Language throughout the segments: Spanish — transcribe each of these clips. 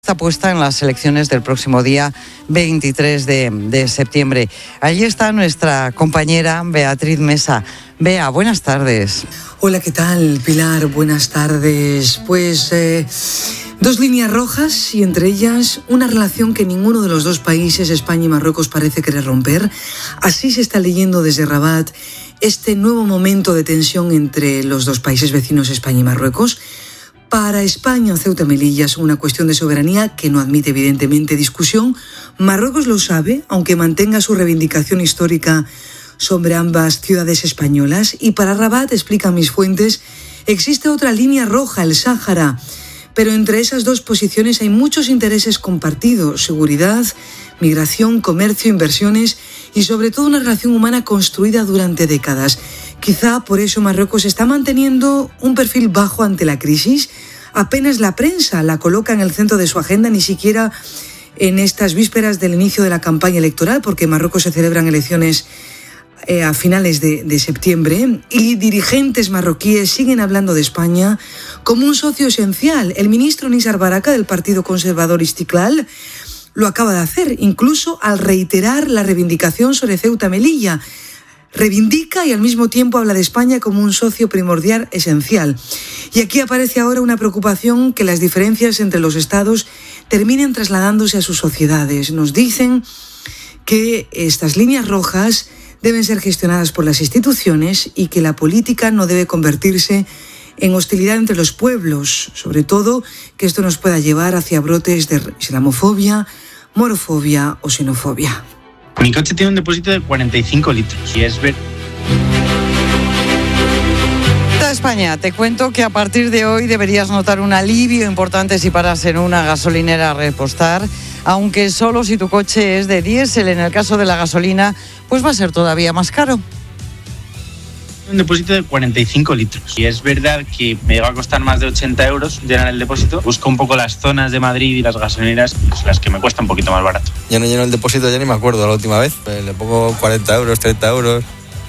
está puesta en las elecciones del próximo día 23 de septiembre. Allí está nuestra compañera Beatriz Mesa. Bea, buenas tardes. Hola, ¿qué tal, Pilar? Buenas tardes. Pues dos líneas rojas y entre ellas una relación que ninguno de los dos países, España y Marruecos, parece querer romper. Así se está leyendo desde Rabat este nuevo momento de tensión entre los dos países vecinos, España y Marruecos. Para España, Ceuta y Melilla es una cuestión de soberanía que no admite evidentemente discusión. Marruecos lo sabe, aunque mantenga su reivindicación histórica sobre ambas ciudades españolas. Y para Rabat, explican mis fuentes, existe otra línea roja, el Sáhara. Pero entre esas dos posiciones hay muchos intereses compartidos: seguridad, migración, comercio, inversiones y sobre todo una relación humana construida durante décadas. Quizá por eso Marruecos está manteniendo un perfil bajo ante la crisis. Apenas la prensa la coloca en el centro de su agenda, ni siquiera en estas vísperas del inicio de la campaña electoral, porque en Marruecos se celebran elecciones a finales de septiembre, y dirigentes marroquíes siguen hablando de España como un socio esencial. El ministro Nizar Baraka del Partido Conservador Istiklal lo acaba de hacer, incluso al reiterar la reivindicación sobre Ceuta y Melilla. Reivindica y al mismo tiempo habla de España como un socio primordial esencial. Y aquí aparece ahora una preocupación que las diferencias entre los estados terminen trasladándose a sus sociedades. Nos dicen que estas líneas rojas deben ser gestionadas por las instituciones y que la política no debe convertirse en hostilidad entre los pueblos, sobre todo que esto nos pueda llevar hacia brotes de islamofobia, morofobia o xenofobia. Mi coche tiene un depósito de 45 litros y es ver. España, te cuento que a partir de hoy deberías notar un alivio importante si paras en una gasolinera a repostar, aunque solo si tu coche es de diésel. En el caso de la gasolina, pues va a ser todavía más caro. Un depósito de 45 litros. Y es verdad que me va a costar más de 80 euros llenar el depósito. Busco un poco las zonas de Madrid y las gasolineras, pues las que me cuesta un poquito más barato. Yo no lleno el depósito, ya ni me acuerdo la última vez. Le pongo 40 euros, 30 euros.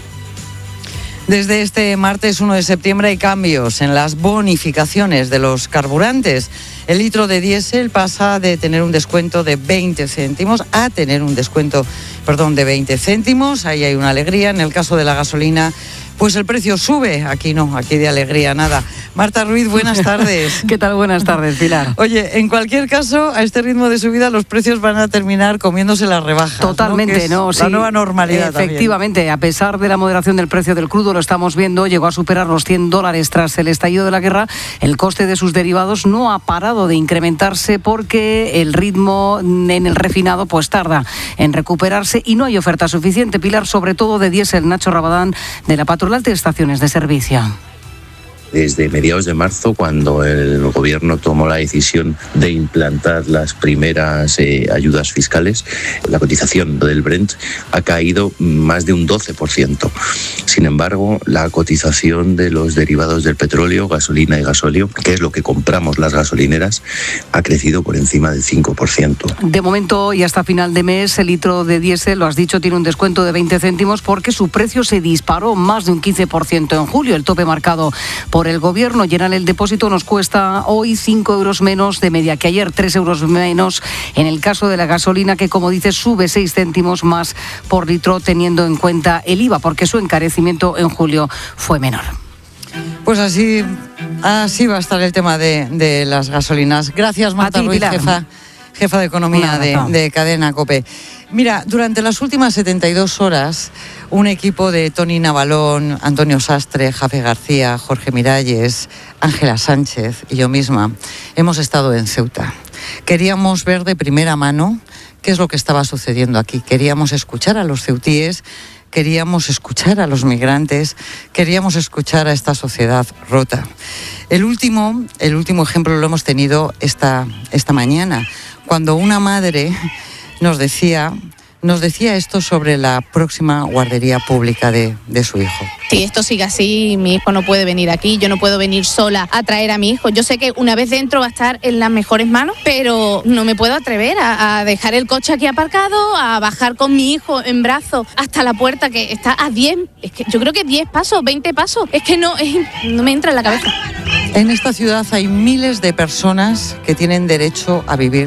Desde este martes 1 de septiembre hay cambios en las bonificaciones de los carburantes. El litro de diésel pasa de tener un descuento de 20 céntimos a tener un descuento, de 20 céntimos. Ahí hay una alegría. En el caso de la gasolina, pues el precio sube. Aquí no, aquí de alegría nada. Marta Ruiz, buenas tardes. ¿Qué tal? Buenas tardes, Pilar. Oye, en cualquier caso, a este ritmo de subida los precios van a terminar comiéndose las rebajas. Totalmente, ¿no? Sí. La nueva normalidad. Efectivamente, también. A pesar de la moderación del precio del crudo, lo estamos viendo, llegó a superar los $100 tras el estallido de la guerra. El coste de sus derivados no ha parado de incrementarse porque el ritmo en el refinado pues tarda en recuperarse y no hay oferta suficiente, Pilar, sobre todo de diésel. Nacho Rabadán, de la Patronal de Estaciones de Servicio. Desde mediados de marzo, cuando el gobierno tomó la decisión de implantar las primeras ayudas fiscales, la cotización del Brent ha caído más de un 12%. Sin embargo, la cotización de los derivados del petróleo, gasolina y gasóleo, que es lo que compramos las gasolineras, ha crecido por encima del 5%. De momento y hasta final de mes, el litro de diésel, lo has dicho, tiene un descuento de 20 céntimos porque su precio se disparó más de un 15% en julio. El tope marcado por el gobierno. Llenar el depósito nos cuesta hoy 5 euros menos de media que ayer, 3 euros menos en el caso de la gasolina, que como dices sube 6 céntimos más por litro teniendo en cuenta el IVA, porque su encarecimiento en julio fue menor. Pues así va a estar el tema de las gasolinas. Gracias, Marta Ruiz, jefa de economía de Cadena COPE. Mira, durante las últimas 72 horas, un equipo de Toni Navalón, Antonio Sastre, Jafe García, Jorge Miralles, Ángela Sánchez y yo misma hemos estado en Ceuta. Queríamos ver de primera mano qué es lo que estaba sucediendo aquí. Queríamos escuchar a los ceutíes, queríamos escuchar a los migrantes, queríamos escuchar a esta sociedad rota. El último ejemplo lo hemos tenido esta mañana, cuando una madre nos decía esto sobre la próxima guardería pública de su hijo. Si esto sigue así, mi hijo no puede venir aquí, yo no puedo venir sola a traer a mi hijo. Yo sé que una vez dentro va a estar en las mejores manos, pero no me puedo atrever a dejar el coche aquí aparcado, a bajar con mi hijo en brazos hasta la puerta que está a 10, es que yo creo que 10 pasos, 20 pasos, es que no me entra en la cabeza. En esta ciudad hay miles de personas que tienen derecho a vivir